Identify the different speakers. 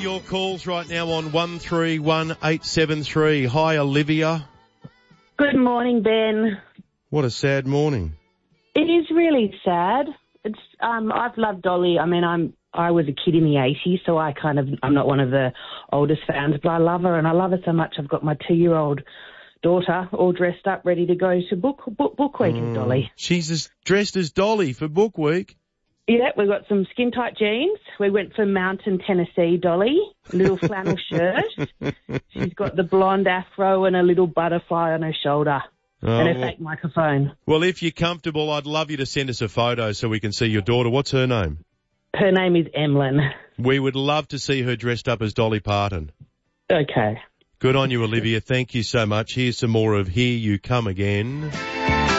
Speaker 1: your calls right now on 131873. Hi, Olivia.
Speaker 2: Good morning, Ben.
Speaker 1: What a sad morning.
Speaker 2: It is really sad. It's I've loved Dolly. I mean, I was a kid in the 80s, so I'm not one of the oldest fans, but I love her, and I love her so much. I've got my 2-year-old daughter all dressed up, ready to go to book week with Dolly.
Speaker 1: She's dressed as Dolly for book week.
Speaker 2: Yeah, we've got some skin-tight jeans. We went for Mountain Tennessee Dolly, a little flannel shirt. She's got the blonde afro and a little butterfly on her shoulder and a fake microphone.
Speaker 1: Well, if you're comfortable, I'd love you to send us a photo so we can see your daughter. What's her name?
Speaker 2: Her name is Emlyn.
Speaker 1: We would love to see her dressed up as Dolly Parton.
Speaker 2: Okay.
Speaker 1: Good on you, Olivia. Thank you so much. Here's some more of Here You Come Again.